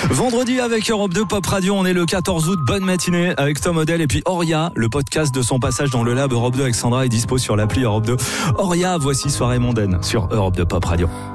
Vendredi avec Europe 2 Pop Radio, on est le 14 août, bonne matinée avec Tom Odell et puis Auria, le podcast de son passage dans le lab Europe 2 avec Sandra est dispo sur l'appli Europe 2. Auria, voici Soirée mondaine sur Europe 2 Pop Radio.